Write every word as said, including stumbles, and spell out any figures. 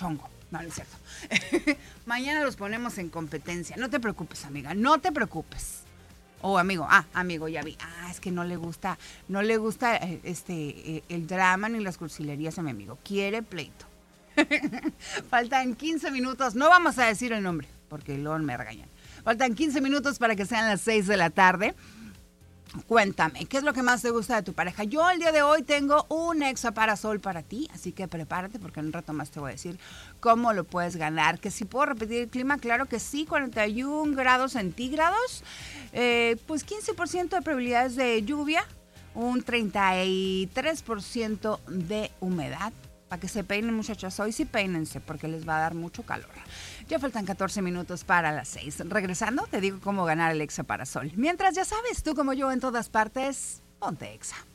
chongo. No, no es cierto. Mañana los ponemos en competencia. No te preocupes, amiga, no te preocupes. Oh, amigo, ah, amigo, ya vi. Ah, es que no le gusta, no le gusta este el drama ni las cursilerías a mi amigo. Quiere pleito. Faltan quince minutos. No vamos a decir el nombre, porque luego me regañan. Faltan quince minutos para que sean las seis de la tarde. Cuéntame, ¿qué es lo que más te gusta de tu pareja? Yo el día de hoy tengo un Exaparasol para ti, así que prepárate porque en un rato más te voy a decir cómo lo puedes ganar. Que si puedo repetir el clima, claro que sí, cuarenta y un grados centígrados, eh, pues quince por ciento de probabilidades de lluvia, un treinta y tres por ciento de humedad. Para que se peinen, muchachos, hoy sí peínense porque les va a dar mucho calor. Ya faltan catorce minutos para las seis. Regresando, te digo cómo ganar el Exaparasol. Mientras, ya sabes, tú como yo en todas partes, ponte Exa.